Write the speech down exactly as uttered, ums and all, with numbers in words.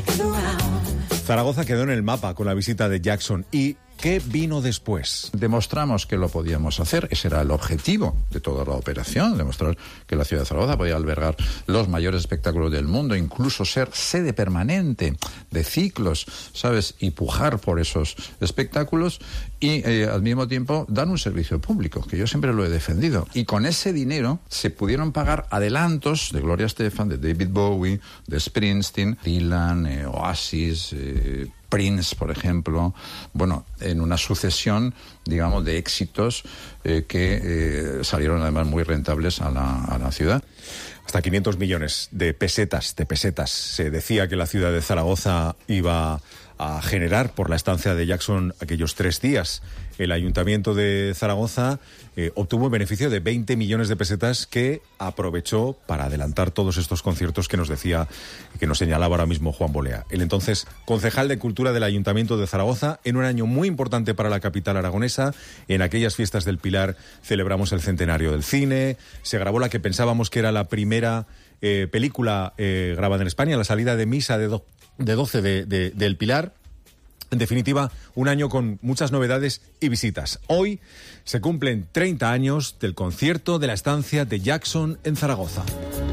Zaragoza quedó en el mapa con la visita de Jackson. ¿Y qué vino después? Demostramos que lo podíamos hacer. Ese era el objetivo de toda la operación, demostrar que la ciudad de Zaragoza podía albergar los mayores espectáculos del mundo, incluso ser sede permanente de ciclos, ¿sabes? Y pujar por esos espectáculos y eh, al mismo tiempo dar un servicio público, que yo siempre lo he defendido. Y con ese dinero se pudieron pagar adelantos de Gloria Estefan, de David Bowie, de Springsteen, Dylan, eh, Oasis, eh, Prince, por ejemplo, bueno, en una sucesión, digamos, de éxitos eh, que eh, salieron además muy rentables a la, a la ciudad. Hasta quinientos millones de pesetas, de pesetas, se decía que la ciudad de Zaragoza iba a generar por la estancia de Jackson aquellos tres días. El Ayuntamiento de Zaragoza eh, obtuvo un beneficio de veinte millones de pesetas que aprovechó para adelantar todos estos conciertos que nos decía, que nos señalaba ahora mismo Juan Bolea. El entonces concejal de Cultura del Ayuntamiento de Zaragoza, en un año muy importante para la capital aragonesa. En aquellas fiestas del Pilar celebramos el centenario del cine, se grabó la que pensábamos que era la primera eh, película eh, grabada en España, la salida de misa de, do, de doce de, de, del Pilar. En definitiva, un año con muchas novedades y visitas. Hoy se cumplen treinta años del concierto de la estancia de Jackson en Zaragoza.